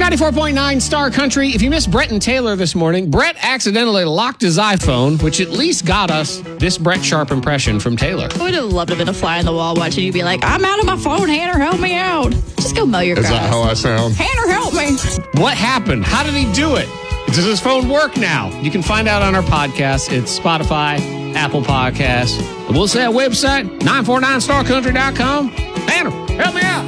94.9 Star Country. If you missed Brett and Taylor this morning, Brett accidentally locked his iPhone, which at least got us this Brett Sharp impression from Taylor. I would have loved to have been a fly on the wall watching you be like, I'm out of my phone, Hannah, help me out. Just go mow your grass. Is that how I sound? Hannah, help me. What happened? How did he do it? Does his phone work now? You can find out on our podcast. It's Spotify, Apple Podcasts. And we'll say our website, 949starcountry.com. Hannah, help me out.